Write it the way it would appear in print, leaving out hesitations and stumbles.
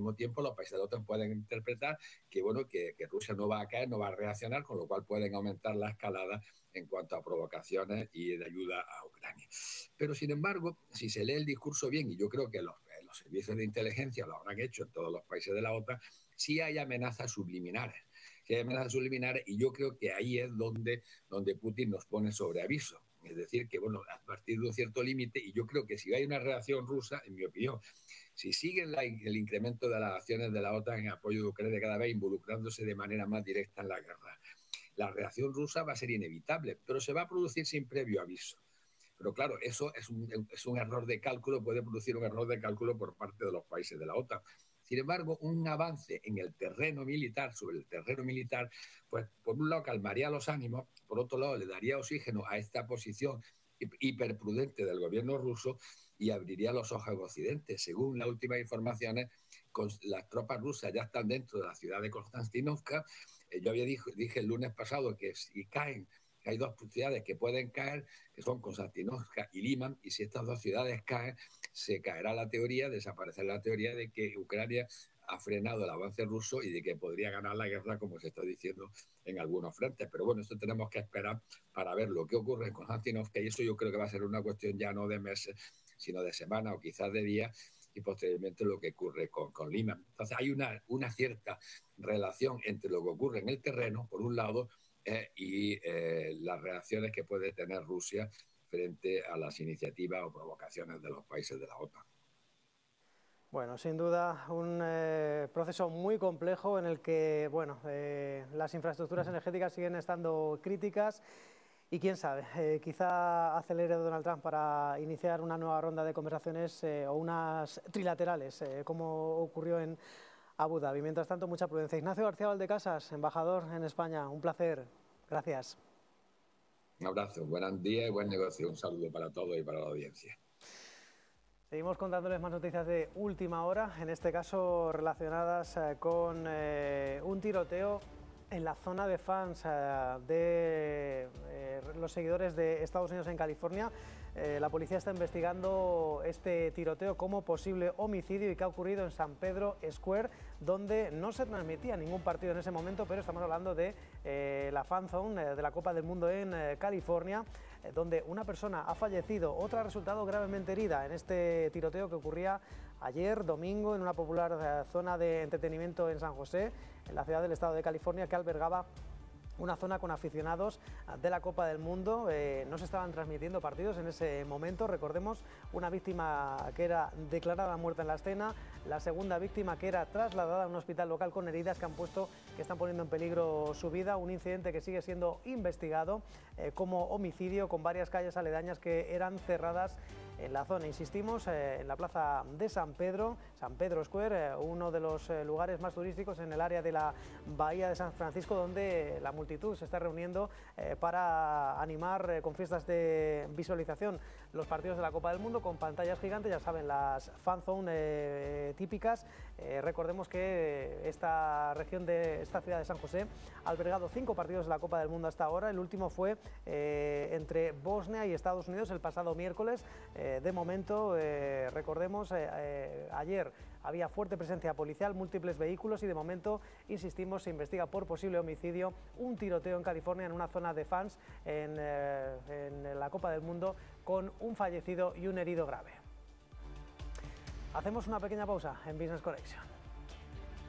mismo tiempo los países de la OTAN pueden interpretar que, bueno, que Rusia no va a caer, no va a reaccionar, con lo cual pueden aumentar la escalada en cuanto a provocaciones y de ayuda a Ucrania. Pero, sin embargo, si se lee el discurso bien, y yo creo que los servicios de inteligencia lo habrán hecho en todos los países de la OTAN, sí hay amenazas subliminares. Sí hay amenazas subliminares, y yo creo que ahí es donde Putin nos pone sobre aviso. Es decir, que, bueno, a partir de un cierto límite, y yo creo que si hay una reacción rusa, en mi opinión, si siguen el incremento de las acciones de la OTAN en apoyo de Ucrania cada vez involucrándose de manera más directa en la guerra, la reacción rusa va a ser inevitable, pero se va a producir sin previo aviso. Pero claro, eso es un error de cálculo, puede producir un error de cálculo por parte de los países de la OTAN. Sin embargo, un avance en el terreno militar, sobre el terreno militar, pues por un lado calmaría los ánimos, por otro lado le daría oxígeno a esta posición hiperprudente del gobierno ruso y abriría los ojos a Occidente. Según las últimas informaciones, las tropas rusas ya están dentro de la ciudad de Konstantinovka. Yo dije el lunes pasado que si caen, que hay dos ciudades que pueden caer, que son Konstantinovka y Liman, y si estas dos ciudades caen, se caerá la teoría, desaparecerá la teoría de que Ucrania ha frenado el avance ruso y de que podría ganar la guerra, como se está diciendo en algunos frentes. Pero bueno, esto tenemos que esperar para ver lo que ocurre con Konstantinovka, y eso yo creo que va a ser una cuestión ya no de meses, sino de semanas o quizás de días, y posteriormente lo que ocurre con Liman. Entonces hay una cierta relación entre lo que ocurre en el terreno, por un lado, y las reacciones que puede tener Rusia frente a las iniciativas o provocaciones de los países de la OTAN. Bueno, sin duda un proceso muy complejo en el que, bueno, las infraestructuras energéticas siguen estando críticas y quién sabe, quizá acelere Donald Trump para iniciar una nueva ronda de conversaciones o unas trilaterales, como ocurrió en Abu Dhabi. Mientras tanto, mucha prudencia. Ignacio García Valdecasas, embajador en España, un placer. Gracias. Un abrazo, buen día y buen negocio. Un saludo para todos y para la audiencia. Seguimos contándoles más noticias de última hora, en este caso relacionadas con un tiroteo en la zona de fans de los seguidores de Estados Unidos en California. La policía está investigando este tiroteo como posible homicidio y que ha ocurrido en San Pedro Square, donde no se transmitía ningún partido en ese momento, pero estamos hablando de la Fan Zone de la Copa del Mundo en California, donde una persona ha fallecido, otra ha resultado gravemente herida en este tiroteo que ocurría ayer domingo en una popular zona de entretenimiento en San José, en la ciudad del estado de California, que albergaba una zona con aficionados de la Copa del Mundo. No se estaban transmitiendo partidos en ese momento. Recordemos, una víctima que era declarada muerta en la escena, la segunda víctima que era trasladada a un hospital local con heridas que están poniendo en peligro su vida. Un incidente que sigue siendo investigado como homicidio, con varias calles aledañas que eran cerradas en la zona. Insistimos, en la plaza de San Pedro Square, uno de los lugares más turísticos en el área de la Bahía de San Francisco, donde la multitud se está reuniendo para animar con fiestas de visualización los partidos de la Copa del Mundo, con pantallas gigantes, ya saben, las fan zone típicas. Recordemos que esta región de esta ciudad de San José ha albergado 5 partidos de la Copa del Mundo hasta ahora. El último fue entre Bosnia y Estados Unidos el pasado miércoles. De momento, recordemos, ayer había fuerte presencia policial, múltiples vehículos, y de momento, insistimos, se investiga por posible homicidio un tiroteo en California en una zona de fans en la Copa del Mundo, con un fallecido y un herido grave. Hacemos una pequeña pausa en Business Connection.